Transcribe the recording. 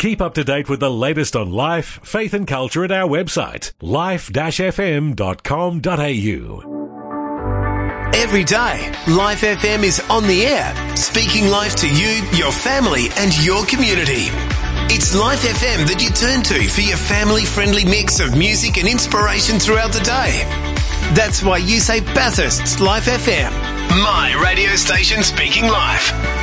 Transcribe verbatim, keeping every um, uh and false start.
Keep up to date with the latest on life, faith and culture at our website, life dash f m dot com dot a u. Every day, Life F M is on the air, speaking life to you, your family and your community. It's Life F M that you turn to for your family-friendly mix of music and inspiration throughout the day. That's why you say Bathurst's Life F M, my radio station speaking life.